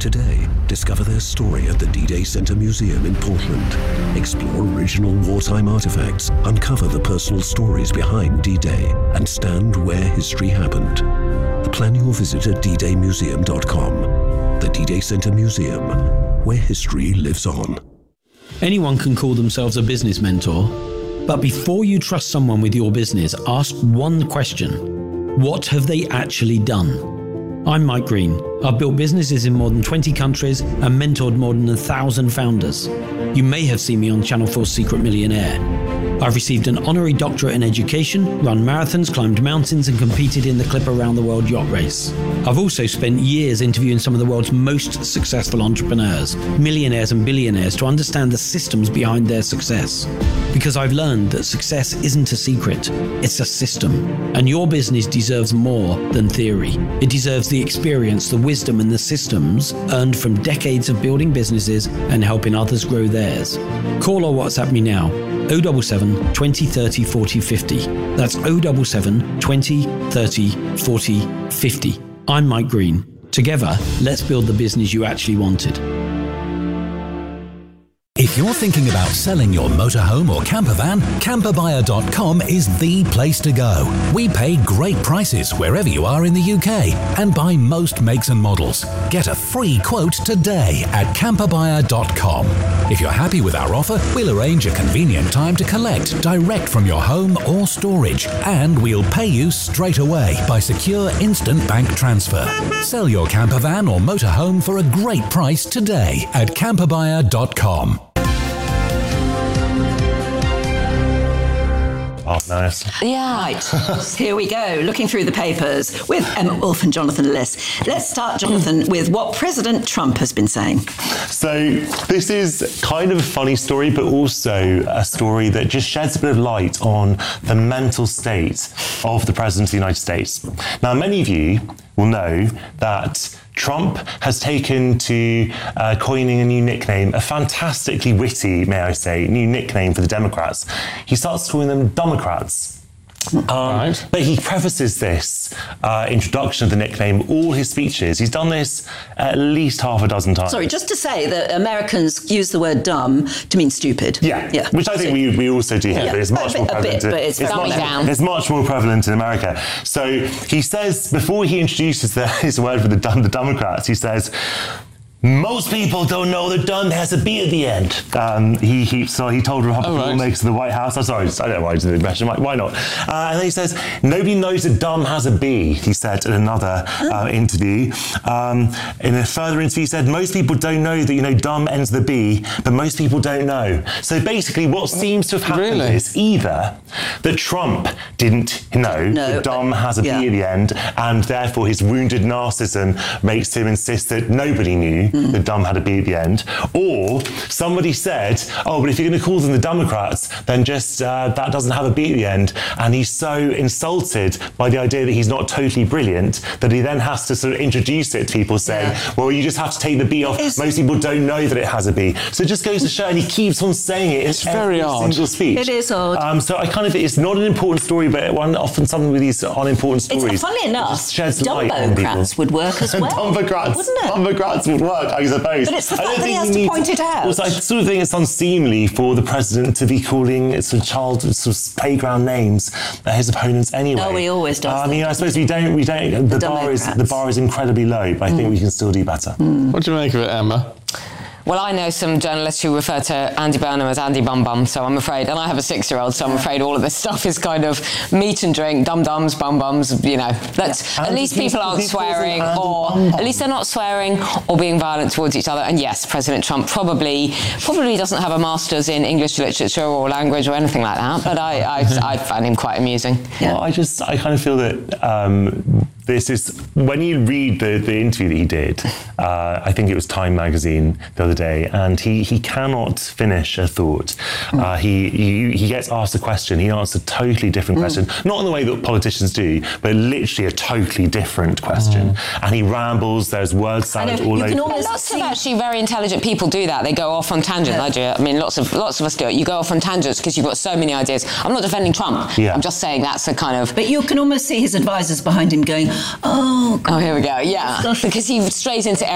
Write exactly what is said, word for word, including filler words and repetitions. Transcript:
Today, discover their story at the D-Day Center Museum in Portland. Explore original wartime artifacts, uncover the personal stories behind D-Day, and stand where history happened. Plan your visit at d day museum dot com. The D-Day Center Museum, where history lives on. Anyone can call themselves a business mentor, but before you trust someone with your business, ask one question. What have they actually done? I'm Mike Green. I've built businesses in more than twenty countries and mentored more than a thousand founders. You may have seen me on Channel four's Secret Millionaire. I've received an honorary doctorate in education, run marathons, climbed mountains, and competed in the Clipper Round the World yacht race. I've also spent years interviewing some of the world's most successful entrepreneurs, millionaires and billionaires, to understand the systems behind their success. Because I've learned that success isn't a secret, it's a system. And your business deserves more than theory. It deserves the experience, the wisdom, and the systems earned from decades of building businesses and helping others grow theirs. Call or WhatsApp me now. oh seven seven, twenty, thirty, forty, fifty. That's oh seven seven, twenty, thirty, forty, fifty. I'm Mike Green. Together, let's build the business you actually wanted. If you're thinking about selling your motorhome or camper van, camper buyer dot com is the place to go. We pay great prices wherever you are in the U K and buy most makes and models. Get a free quote today at camper buyer dot com. If you're happy with our offer, we'll arrange a convenient time to collect direct from your home or storage, and we'll pay you straight away by secure instant bank transfer. Sell your camper van or motorhome for a great price today at camper buyer dot com. Oh, nice. Yeah. Right. Here we go, looking through the papers with Emma Wolf and Jonathan Liss. Let's start, Jonathan, with what President Trump has been saying. So this is kind of a funny story, but also a story that just sheds a bit of light on the mental state of the President of the United States. Now, many of you will know that Trump has taken to uh, coining a new nickname, a fantastically witty, may I say, new nickname for the Democrats. He starts calling them Democrats. Um, right. But he prefaces this uh, introduction of the nickname, all his speeches. He's done this at least half a dozen times. Sorry, just to say that Americans use the word dumb to mean stupid. Yeah, yeah. Which I think we we also do here, yeah. But it's much a more bit, prevalent. A bit, but it's, it's, much, down. it's much more prevalent in America. So he says, before he introduces the, his word for the, the Democrats, he says, most people don't know that dumb has a B at the end. Um, he, he so he told Republican oh, right. lawmakers of the White House. I'm sorry, I don't know why I did the impression. Why, why not? Uh, and then he says, nobody knows that dumb has a B, he said in another uh, interview. Um, in a further interview, he said, most people don't know that, you know, dumb ends the B, but most people don't know. So basically what seems to have happened really? is either that Trump didn't know no, that dumb has a yeah. B at the end, and therefore his wounded narcissism makes him insist that nobody knew Mm. the dumb had a B at the end, or somebody said, oh, but if you're going to call them the Democrats, then just uh, that doesn't have a B at the end. And he's so insulted by the idea that he's not totally brilliant that he then has to sort of introduce it to people saying, yeah. well, you just have to take the B off. It's, Most people don't know that it has a B. So it just goes to show, and he keeps on saying it it's in very every odd. single speech. It is odd. Um, so I kind of, it's not an important story, but one often something with these unimportant stories. It's, funnily enough, Dumbocrats would work as well. Dumbocrats, wouldn't it? Dumbocrats would work, I suppose. But it's the fact that he has to point it out. Also, I sort of think it's unseemly for the president to be calling sort of child sort of playground names uh, his opponents anyway. No, he always does. Uh, I mean, I suppose we don't. We don't. The, the bar is the bar is incredibly low, but I think mm. we can still do better. Mm. What do you make of it, Emma? Well, I know some journalists who refer to Andy Burnham as Andy Bum Bum, so I'm afraid, and I have a six-year-old, so I'm afraid all of this stuff is kind of meat and drink, dum-dums, bum-bums, you know. That's, yeah. At least people aren't swearing, or at least they're not swearing or being violent towards each other. And yes, President Trump probably probably doesn't have a master's in English literature or language or anything like that, but I, I, I find him quite amusing. Yeah. Well, I just, I kind of feel that um, this is, when you read the, the interview that he did, uh, I think it was Time magazine the other day, and he, he cannot finish a thought. Mm. Uh, he, he he gets asked a question, he answers a totally different mm. question, not in the way that politicians do, but literally a totally different question. Mm. And he rambles, there's word salad all over. Lots of actually very intelligent people do that. They go off on tangents. Yeah. I do. I mean, lots of lots of us do it. You go off on tangents because you've got so many ideas. I'm not defending Trump. Yeah. I'm just saying that's a kind of... But you can almost see his advisors behind him going, oh, God. Oh, here we go. Yeah. Because he strays into